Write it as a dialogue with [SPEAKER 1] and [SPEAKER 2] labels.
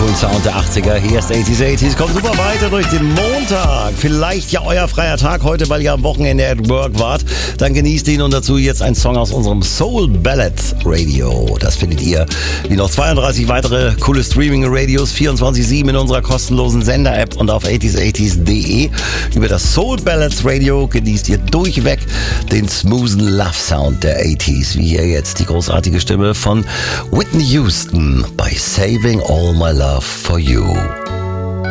[SPEAKER 1] coolen Sound der 80er. Hier ist 80s. Kommt super weiter durch den Montag. Vielleicht ja euer freier Tag heute, weil ihr am Wochenende at work wart. Dann genießt ihn und dazu jetzt ein Song aus unserem Soul Ballads Radio. Das findet ihr wie noch 32 weitere coole Streaming-Radios 24/7 in unserer kostenlosen Sender-App und auf 80s80s.de. Über das Soul Ballads Radio genießt ihr durchweg den smoothen Love-Sound der 80s. Wie hier jetzt die großartige Stimme von Whitney Houston bei Saving All My Love for You.